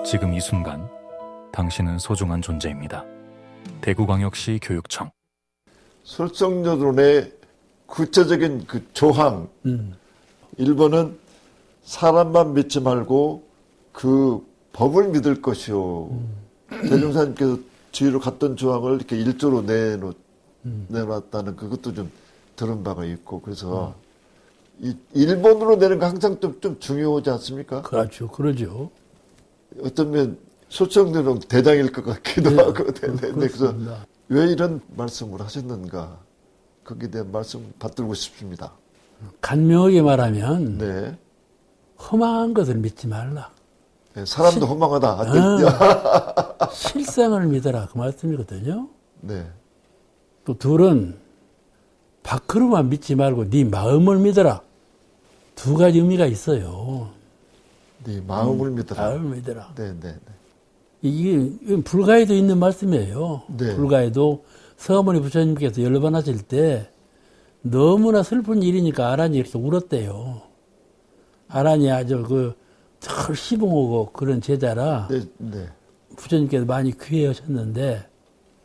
지금 이 순간 당신은 소중한 존재입니다. 대구광역시 교육청. 설성여론의 구체적인 그 조항. 1번은 사람만 믿지 말고 그 법을 믿을 것이요. 대종사님께서 지휘로 갔던 조항을 이렇게 일조로 내놨다는 그것도 좀 들은 바가 있고, 그래서 이 일본으로 내는 거 항상 좀 중요하지 않습니까? 그렇죠. 그러죠. 어떤 면 소청대로 대장일 것 같기도 네, 하고, 그래서 왜 이런 말씀을 하셨는가, 거기에 대한 말씀 받들고 싶습니다. 간명하게 말하면 네. 허망한 것을 믿지 말라. 네, 사람도 허망하다. 실상을 믿어라, 그 말씀이거든요. 네. 또 둘은 밖으로만 믿지 말고 네 마음을 믿어라. 두 가지 의미가 있어요. 네 마음을 믿어라. 마음을 믿어라. 네, 네, 네. 이게 불가에도 있는 말씀이에요. 네. 불가에도 서가모니 부처님께서 열반하실 때 너무나 슬픈 일이니까 아란이 이렇게 울었대요. 아란이 아주 덜 시봉하고 그런 제자라 네, 네. 부처님께서 많이 귀해하셨는데